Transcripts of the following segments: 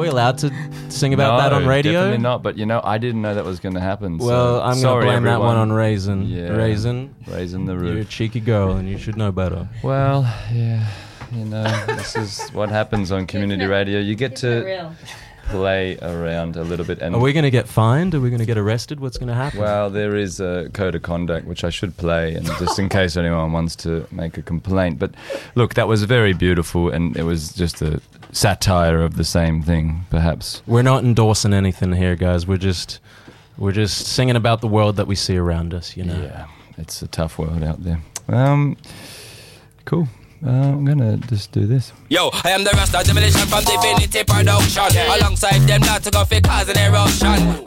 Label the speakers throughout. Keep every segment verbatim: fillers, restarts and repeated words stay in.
Speaker 1: we allowed to sing about
Speaker 2: no,
Speaker 1: that on radio?
Speaker 2: Definitely not. But you know, I didn't know that was going to happen.
Speaker 1: Well,
Speaker 2: so
Speaker 1: I'm going to blame everyone. that one on Raisin.
Speaker 2: Yeah.
Speaker 1: Raisin,
Speaker 2: Raisin the roof.
Speaker 1: You're a cheeky girl, and you should know better.
Speaker 2: Well, yeah, you know, this is what happens on community radio. You get to play around a little bit. And
Speaker 1: are we going to get fined? Are we going to get arrested? What's going to happen?
Speaker 2: Well, there is a code of conduct which I should play, and just in case anyone wants to make a complaint. But look, that was very beautiful, and it was just a satire of the same thing, perhaps.
Speaker 1: We're not endorsing anything here, guys. We're just we're just singing about the world that we see around us. You know.
Speaker 2: Yeah, it's a tough world out there. Um, cool. Uh, I'm gonna just do this.
Speaker 3: Yo, I am the Rasta Demolition from Divinity Production. Yeah. Alongside them, not to go for cause an eruption.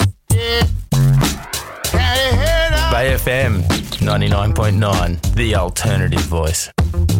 Speaker 4: Bay F M ninety-nine point nine, the alternative voice.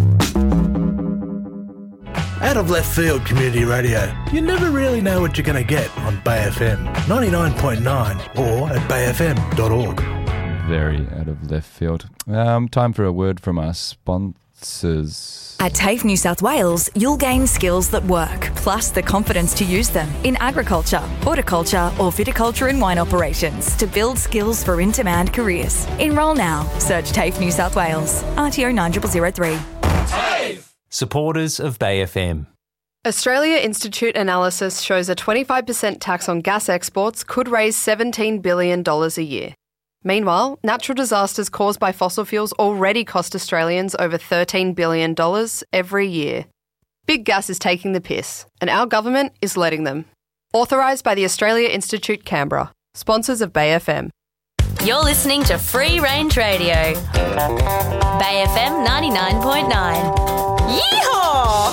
Speaker 5: Out of left field community radio. You never really know what you're going to get on Bay F M ninety-nine point nine or at bay f m dot org.
Speaker 2: Very out of left field. Um, time for a word from our sponsors.
Speaker 6: At TAFE New South Wales, you'll gain skills that work, plus the confidence to use them in agriculture, horticulture or viticulture and wine operations to build skills for in-demand careers. Enrol now. Search TAFE New South Wales. R T O nine zero zero three.
Speaker 4: TAFE! Supporters of Bay F M.
Speaker 7: Australia Institute analysis shows a twenty-five percent tax on gas exports could raise seventeen billion dollars a year. Meanwhile, natural disasters caused by fossil fuels already cost Australians over thirteen billion dollars every year. Big gas is taking the piss, and our government is letting them. Authorised by the Australia Institute Canberra. Sponsors of Bay F M.
Speaker 8: You're listening to Free Range Radio. Bay F M ninety-nine point nine. Yeehaw!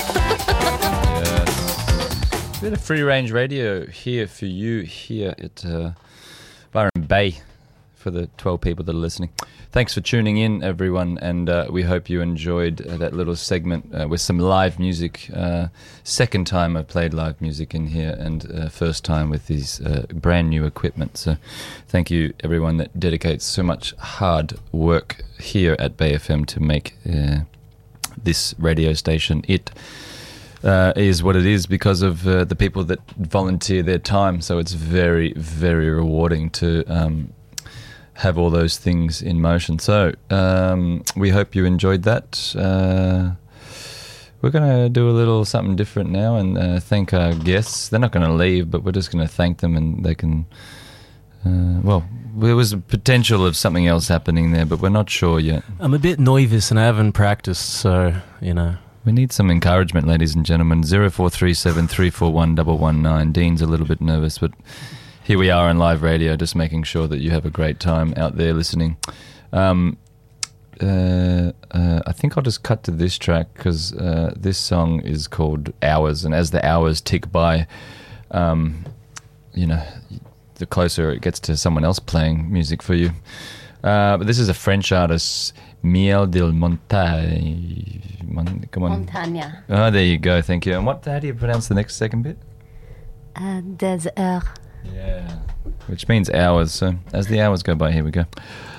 Speaker 2: Yes. A bit of Free Range Radio here for you here at uh, Byron Bay. For the twelve people that are listening. Thanks for tuning in, everyone, and uh, we hope you enjoyed uh, that little segment uh, with some live music. Uh, second time I've played live music in here, and uh, first time with these uh, brand new equipment. So thank you, everyone that dedicates so much hard work here at Bay F M to make uh, this radio station. It Uh, is what it is because of uh, the people that volunteer their time. So it's very, very rewarding to um, have all those things in motion. So um, we hope you enjoyed that. Uh, we're going to do a little something different now and uh, thank our guests. They're not going to leave, but we're just going to thank them, and they can... Uh, well, there was a potential of something else happening there, but we're not sure yet.
Speaker 1: I'm a bit nervous and I haven't practiced, so, you know...
Speaker 2: We need some encouragement, ladies and gentlemen. zero four three seven three four one one one nine. Dean's a little bit nervous, but here we are on live radio, just making sure that you have a great time out there listening. Um, uh, uh, I think I'll just cut to this track because uh, this song is called Hours, and as the hours tick by, um, you know, the closer it gets to someone else playing music for you. Uh, but this is a French artist, Miel del Montagne. Mon- come on.
Speaker 9: Montagne.
Speaker 2: Oh, there you go. Thank you. And what? How do you pronounce the next second bit?
Speaker 9: Uh, des heures.
Speaker 2: Yeah. Which means hours. So as the hours go by, here we go.